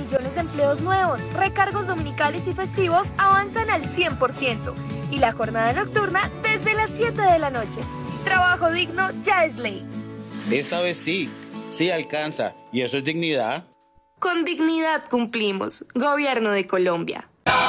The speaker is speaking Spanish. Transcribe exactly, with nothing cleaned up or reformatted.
millones de empleos nuevos, recargos dominicales y festivos avanzan al cien por ciento y la jornada nocturna desde las siete de la noche. Trabajo digno ya es ley. Esta vez sí, sí alcanza, y eso es dignidad. Con dignidad cumplimos. Gobierno de Colombia.